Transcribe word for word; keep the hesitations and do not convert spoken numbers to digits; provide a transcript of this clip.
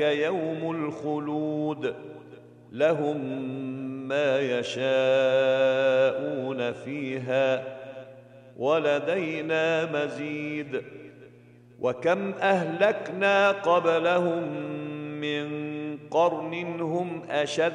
يوم الخلود لهم ما يشاءون فيها ولدينا مزيد. وكم أهلكنا قبلهم من قرن هم أشد